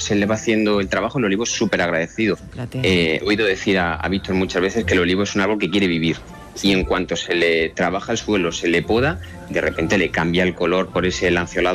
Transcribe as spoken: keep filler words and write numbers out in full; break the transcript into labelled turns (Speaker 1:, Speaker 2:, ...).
Speaker 1: se le va haciendo el trabajo, el olivo es súper agradecido. Eh, he oído decir a, a Víctor muchas veces que el olivo es un árbol que quiere vivir. Y en cuanto se le trabaja el suelo, se le poda, de repente le cambia el color por ese lanceolado